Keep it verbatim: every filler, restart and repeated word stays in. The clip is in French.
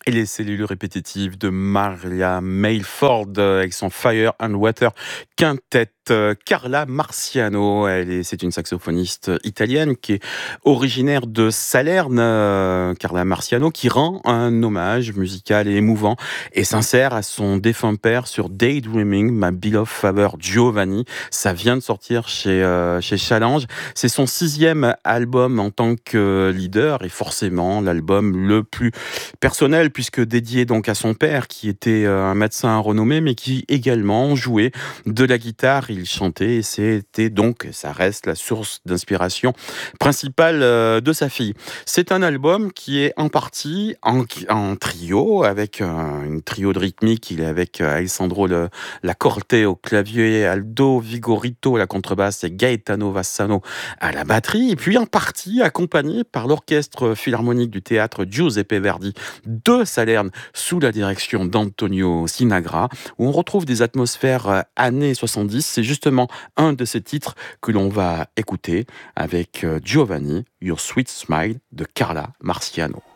et les cellules répétitives de Maria Mailford euh, avec son Fire and Water Quintet. Euh, Carla Marciano, elle est, c'est une saxophoniste italienne qui est originaire de Salerne. euh, Carla Marciano qui rend un hommage musical et émouvant et sincère à son défunt père sur Daydreaming, My Beloved Father Giovanni. Ça vient de sortir chez, euh, chez Challenge. C'est son sixième album en tant que leader et forcément l'album le plus personnel puisque dédié donc à son père qui était euh, un médecin renommé mais qui également jouait de la guitare. Il chantait et c'était donc, ça reste la source d'inspiration principale euh, de sa fille. C'est un album qui est en partie en, en trio avec euh, une trio de rythmique. Il est avec euh, Alessandro le, Lacorte au clavier, Aldo Vigorito à la contrebasse et Gaetano Vassano à la batterie. Et puis en partie accompagné par l'orchestre philharmonique du théâtre Giuseppe Verdi de Salerne sous la direction d'Antonio Sinagra, où on retrouve des atmosphères euh, années soixante-dix. C'est justement un de ces titres que l'on va écouter avec euh, Giovanni, Your Sweet Smile de Carla Marciano.